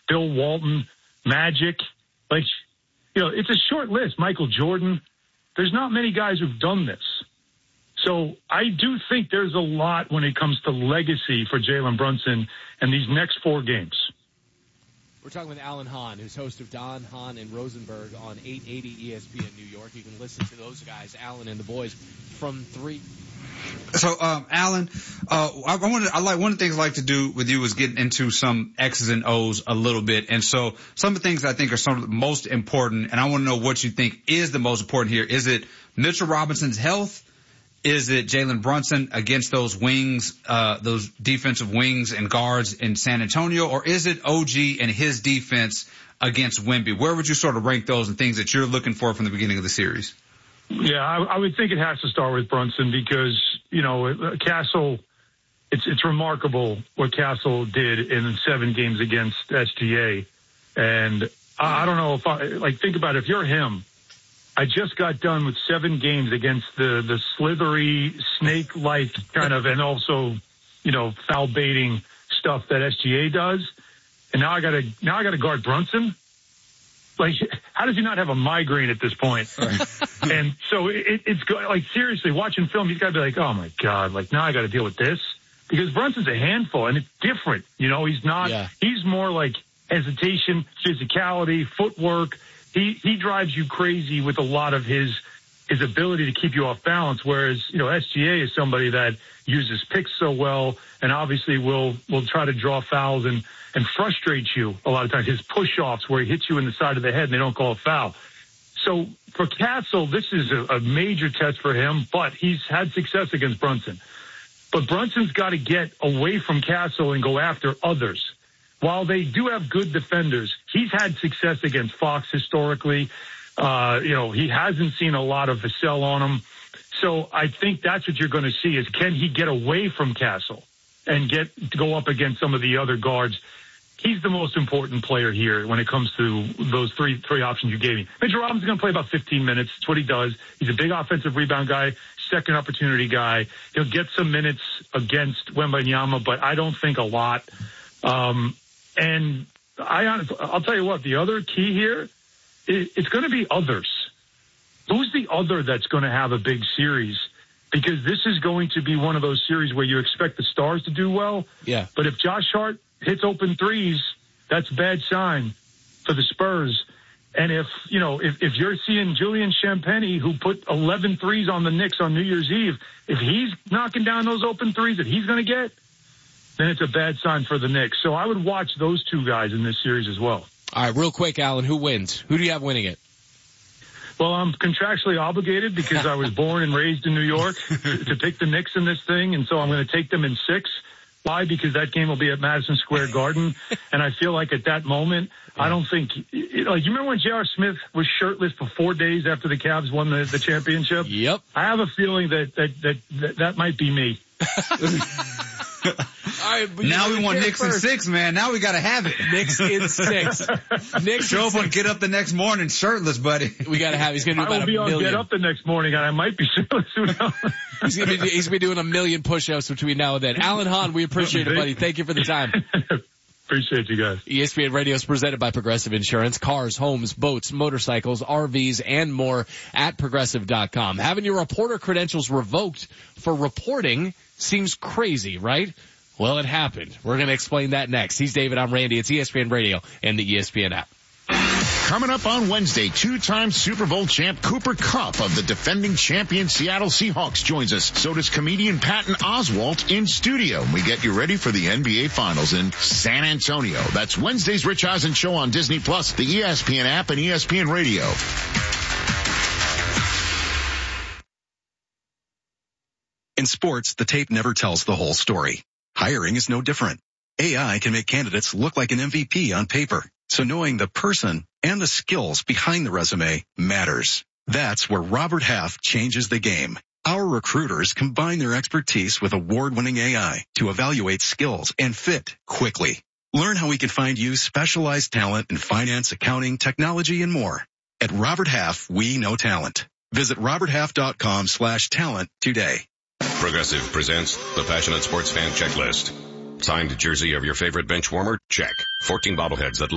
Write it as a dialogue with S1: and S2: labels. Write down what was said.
S1: Bill Walton, Magic. Like, it's a short list. Michael Jordan. There's not many guys who've done this. So I do think there's a lot when it comes to legacy for Jalen Brunson and these next 4 games.
S2: We're talking with Alan Hahn, who's host of Don, Hahn, and Rosenberg on 880 ESPN New York. You can listen to those guys, Alan and the boys, from 3.
S3: So, Alan, one of the things I like to do with you is get into some X's and O's a little bit. And so some of the things I think are some of the most important, and I want to know what you think is the most important here. Is it Mitchell Robinson's health? Is it Jalen Brunson against those wings, those defensive wings and guards in San Antonio? Or is it OG and his defense against Wemby? Where would you sort of rank those and things that you're looking for from the beginning of the series?
S1: Yeah, I would think it has to start with Brunson because, Castle, it's remarkable what Castle did in 7 games against SGA. And I don't know if think about it. If you're him, I just got done with 7 games against the slithery, snake-like kind of, and also, foul baiting stuff that SGA does. And now I gotta guard Brunson. Like, how does he not have a migraine at this point? And so it's like, seriously, watching film, he's got to be like, oh my God, like now I got to deal with this because Brunson's a handful and it's different. He's not, He's more like hesitation, physicality, footwork. He drives you crazy with a lot of his ability to keep you off balance. Whereas, SGA is somebody that uses picks so well and obviously will try to draw fouls and frustrate you a lot of times. His push-offs where he hits you in the side of the head and they don't call a foul. So for Castle, this is a major test for him, but he's had success against Brunson. But Brunson's got to get away from Castle and go after others. While they do have good defenders, he's had success against Fox historically. He hasn't seen a lot of Vassell on him. So I think that's what you're going to see is can he get away from Castle and go up against some of the other guards? He's the most important player here when it comes to those three options you gave me. Mitchell Robinson's going to play about 15 minutes. That's what he does. He's a big offensive rebound guy, second opportunity guy. He'll get some minutes against Wembanyama, but I don't think a lot. And I'll tell you what, the other key here, it's going to be others. Who's the other that's going to have a big series? Because this is going to be one of those series where you expect the stars to do well. Yeah. But if Josh Hart hits open threes, that's a bad sign for the Spurs. And if you're seeing Julian Champagnie, who put 11 threes on the Knicks on New Year's Eve, if he's knocking down those open threes that he's going to get, then it's a bad sign for the Knicks. So I would watch those two guys in this series as well.
S2: All right, real quick, Alan, who wins? Who do you have winning it?
S1: Well, I'm contractually obligated because I was born and raised in New York to pick the Knicks in this thing, and so I'm going to take them in 6. Why? Because that game will be at Madison Square Garden, and I feel like at that moment, I don't think, you remember when J.R. Smith was shirtless for 4 days after the Cavs won the championship?
S2: Yep.
S1: I have a feeling that might be me.
S3: All right, now we want Knicks in 6, man. Now we got to have it.
S2: Knicks in 6. Knicks
S3: show up and get up the next morning shirtless, buddy.
S2: We got to have. He's going to do about 1 million.
S1: I'll get up the next morning, and I might be shirtless.
S2: He's going to be doing 1 million push-ups between now and then. Alan Hahn, we appreciate it, buddy. Thank you for the time.
S1: Appreciate you guys.
S2: ESPN Radio is presented by Progressive Insurance. Cars, homes, boats, motorcycles, RVs, and more at Progressive.com. Having your reporter credentials revoked for reporting seems crazy, right? Well, it happened. We're going to explain that next. He's David. I'm Randy. It's ESPN Radio and the ESPN app.
S4: Coming up on Wednesday, 2-time Super Bowl champ Cooper Kupp of the defending champion Seattle Seahawks joins us. So does comedian Patton Oswalt in studio. We get you ready for the NBA Finals in San Antonio. That's Wednesday's Rich Eisen Show on Disney+, the ESPN app, and ESPN Radio.
S5: In sports, the tape never tells the whole story. Hiring is no different. AI can make candidates look like an MVP on paper. So knowing the person and the skills behind the resume matters. That's where Robert Half changes the game. Our recruiters combine their expertise with award-winning AI to evaluate skills and fit quickly. Learn how we can find you specialized talent in finance, accounting, technology, and more. At Robert Half, we know talent. Visit roberthalf.com/talent today.
S6: Progressive presents the Passionate Sports Fan Checklist. Signed jersey of your favorite bench warmer? Check. 14 bobbleheads that